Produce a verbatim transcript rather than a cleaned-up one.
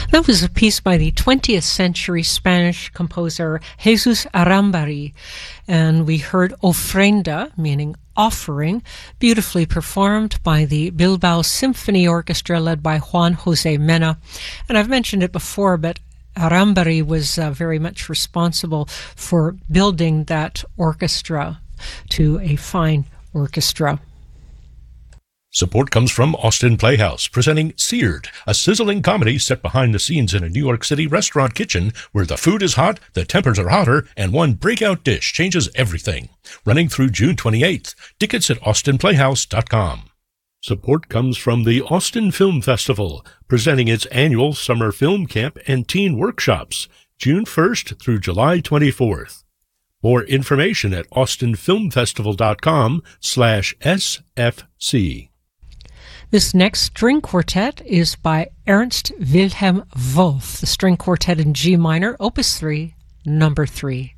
That was a piece by the twentieth century Spanish composer Jesus Arámbari, and we heard Ofrenda, meaning offering, beautifully performed by the Bilbao Symphony Orchestra led by Juan José Mena. And I've mentioned it before, but Arámbari was uh, very much responsible for building that orchestra to a fine orchestra. Support comes from Austin Playhouse, presenting Seared, a sizzling comedy set behind the scenes in a New York City restaurant kitchen where the food is hot, the tempers are hotter, and one breakout dish changes everything. Running through June twenty-eighth. Tickets at austin playhouse dot com. Support comes from the Austin Film Festival, presenting its annual summer film camp and teen workshops, June first through July twenty-fourth. More information at austin film festival dot com slash S F C. This next string quartet is by Ernst Wilhelm Wolf, the string quartet in G minor, opus three, number three.